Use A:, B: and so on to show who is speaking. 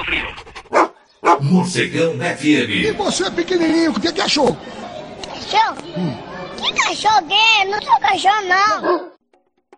A: frio. Morcegão FM.
B: E você, pequenininho, o que achou?
C: Cachorro? Que cachorro é? Não sou cachorro, não.